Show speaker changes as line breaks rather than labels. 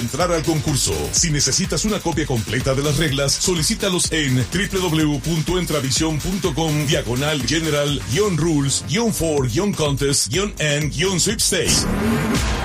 entrar al concurso. Si necesitas una copia completa de las reglas, solicítalos en www.entravision.com/general-rules-for-contest-and-sweepstakes.